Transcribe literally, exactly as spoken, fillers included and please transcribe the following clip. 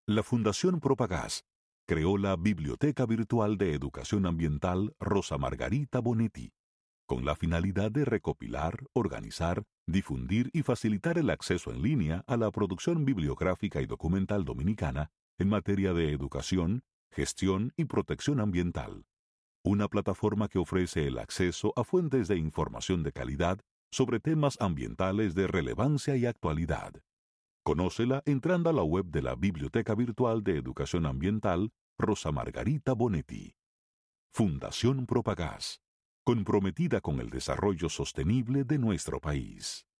La Fundación Propagás creó la Biblioteca Virtual de Educación Ambiental Rosa Margarita Bonetti, con la finalidad de recopilar, organizar, difundir y facilitar el acceso en línea a la producción bibliográfica y documental dominicana en materia de educación, gestión y protección ambiental. Una plataforma que ofrece el acceso a fuentes de información de calidad sobre temas ambientales de relevancia y actualidad. Conócela entrando a la web de la Biblioteca Virtual de Educación Ambiental Rosa Margarita Bonetti. Fundación Propagás, comprometida con el desarrollo sostenible de nuestro país.